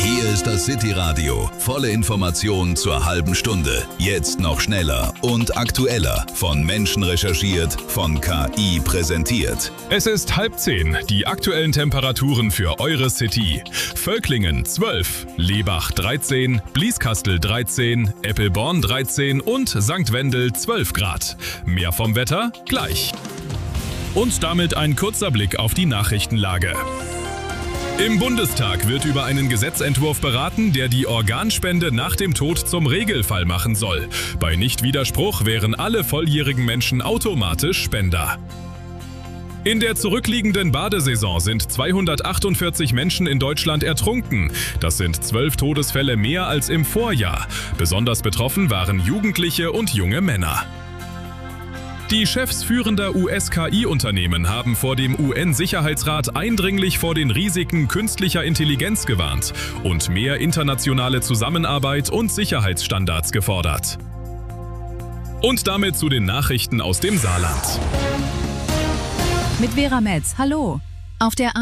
Hier ist das City Radio. Volle Informationen zur halben Stunde. Jetzt noch schneller und aktueller. Von Menschen recherchiert, von KI präsentiert. Es ist 9:30. Die aktuellen Temperaturen für eure City. Völklingen 12, Lebach 13, Blieskastel 13, Eppelborn 13 und St. Wendel 12 Grad. Mehr vom Wetter gleich. Und damit ein kurzer Blick auf die Nachrichtenlage. Im Bundestag wird über einen Gesetzentwurf beraten, der die Organspende nach dem Tod zum Regelfall machen soll. Bei Nichtwiderspruch wären alle volljährigen Menschen automatisch Spender. In der zurückliegenden Badesaison sind 248 Menschen in Deutschland ertrunken. Das sind 12 Todesfälle mehr als im Vorjahr. Besonders betroffen waren Jugendliche und junge Männer. Die Chefs führender US-KI-Unternehmen haben vor dem UN-Sicherheitsrat eindringlich vor den Risiken künstlicher Intelligenz gewarnt und mehr internationale Zusammenarbeit und Sicherheitsstandards gefordert. Und damit zu den Nachrichten aus dem Saarland. Mit Vera Metz, hallo. Auf der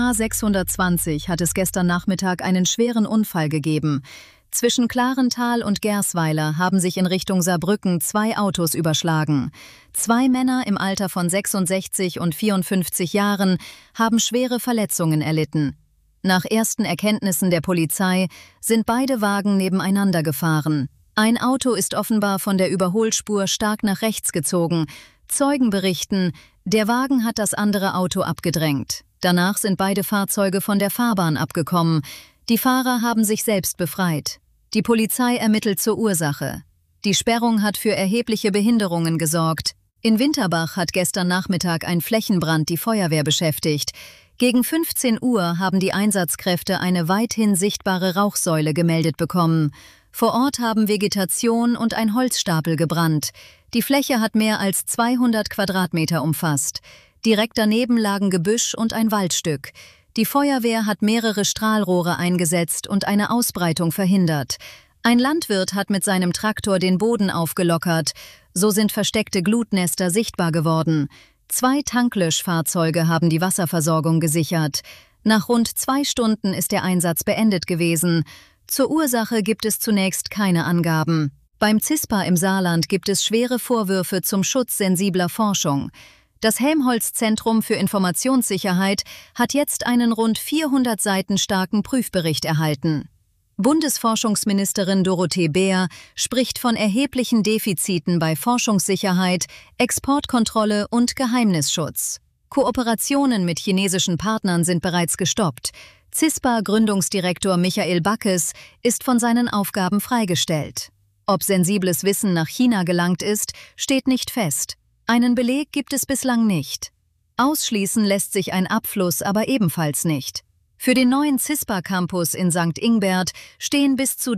A620 hat es gestern Nachmittag einen schweren Unfall gegeben. Zwischen Klarental und Gersweiler haben sich in Richtung Saarbrücken 2 Autos überschlagen. 2 Männer im Alter von 66 und 54 Jahren haben schwere Verletzungen erlitten. Nach ersten Erkenntnissen der Polizei sind beide Wagen nebeneinander gefahren. Ein Auto ist offenbar von der Überholspur stark nach rechts gezogen. Zeugen berichten, der Wagen hat das andere Auto abgedrängt. Danach sind beide Fahrzeuge von der Fahrbahn abgekommen. Die Fahrer haben sich selbst befreit. Die Polizei ermittelt zur Ursache. Die Sperrung hat für erhebliche Behinderungen gesorgt. In Winterbach hat gestern Nachmittag ein Flächenbrand die Feuerwehr beschäftigt. Gegen 15 Uhr haben die Einsatzkräfte eine weithin sichtbare Rauchsäule gemeldet bekommen. Vor Ort haben Vegetation und ein Holzstapel gebrannt. Die Fläche hat mehr als 200 Quadratmeter umfasst. Direkt daneben lagen Gebüsch und ein Waldstück. Die Feuerwehr hat mehrere Strahlrohre eingesetzt und eine Ausbreitung verhindert. Ein Landwirt hat mit seinem Traktor den Boden aufgelockert. So sind versteckte Glutnester sichtbar geworden. 2 Tanklöschfahrzeuge haben die Wasserversorgung gesichert. Nach rund 2 Stunden ist der Einsatz beendet gewesen. Zur Ursache gibt es zunächst keine Angaben. Beim CISPA im Saarland gibt es schwere Vorwürfe zum Schutz sensibler Forschung. Das Helmholtz-Zentrum für Informationssicherheit hat jetzt einen rund 400 Seiten starken Prüfbericht erhalten. Bundesforschungsministerin Dorothee Bär spricht von erheblichen Defiziten bei Forschungssicherheit, Exportkontrolle und Geheimnisschutz. Kooperationen mit chinesischen Partnern sind bereits gestoppt. CISPA-Gründungsdirektor Michael Backes ist von seinen Aufgaben freigestellt. Ob sensibles Wissen nach China gelangt ist, steht nicht fest. Einen Beleg gibt es bislang nicht. Ausschließen lässt sich ein Abfluss aber ebenfalls nicht. Für den neuen CISPA-Campus in St. Ingbert stehen bis zu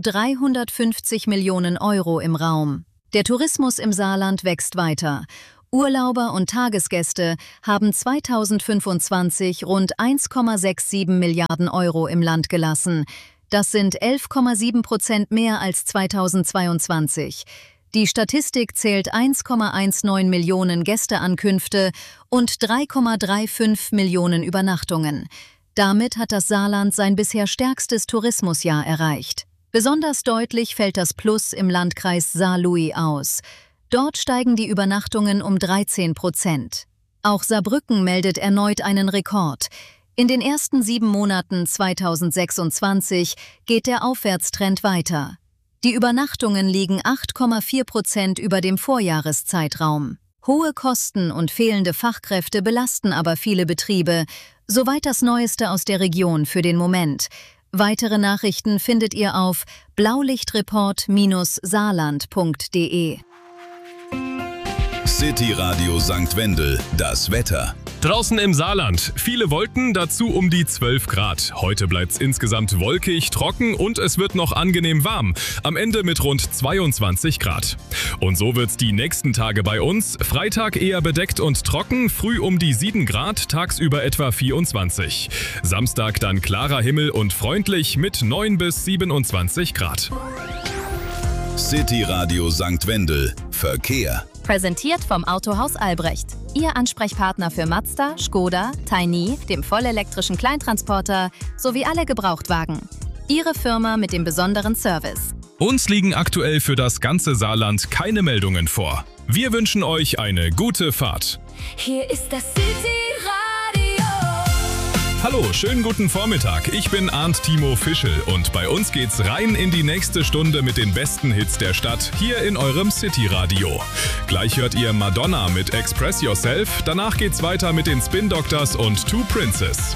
350 Millionen Euro im Raum. Der Tourismus im Saarland wächst weiter. Urlauber und Tagesgäste haben 2025 rund 1,67 Milliarden Euro im Land gelassen. Das sind 11,7% mehr als 2022. Die Statistik zählt 1,19 Millionen Gästeankünfte und 3,35 Millionen Übernachtungen. Damit hat das Saarland sein bisher stärkstes Tourismusjahr erreicht. Besonders deutlich fällt das Plus im Landkreis Saarlouis aus. Dort steigen die Übernachtungen um 13%. Auch Saarbrücken meldet erneut einen Rekord. In den ersten 7 Monaten 2026 geht der Aufwärtstrend weiter. Die Übernachtungen liegen 8,4% über dem Vorjahreszeitraum. Hohe Kosten und fehlende Fachkräfte belasten aber viele Betriebe. Soweit das Neueste aus der Region für den Moment. Weitere Nachrichten findet ihr auf blaulichtreport-saarland.de. City Radio St. Wendel, das Wetter. Draußen im Saarland, viele Wolken, dazu um die 12 Grad. Heute bleibt's insgesamt wolkig, trocken und es wird noch angenehm warm. Am Ende mit rund 22 Grad. Und so wird's die nächsten Tage bei uns. Freitag eher bedeckt und trocken, früh um die 7 Grad, tagsüber etwa 24. Samstag dann klarer Himmel und freundlich mit 9 bis 27 Grad. City Radio St. Wendel, Verkehr. Präsentiert vom Autohaus Albrecht. Ihr Ansprechpartner für Mazda, Škoda, Tiny, dem vollelektrischen Kleintransporter sowie alle Gebrauchtwagen. Ihre Firma mit dem besonderen Service. Uns liegen aktuell für das ganze Saarland keine Meldungen vor. Wir wünschen euch eine gute Fahrt. Hier ist das City-Radio. Hallo, schönen guten Vormittag. Ich bin Arndt Timo Fischel und bei uns geht's rein in die nächste Stunde mit den besten Hits der Stadt hier in eurem City-Radio. Gleich hört ihr Madonna mit Express Yourself. Danach geht's weiter mit den Spin Doctors und Two Princes.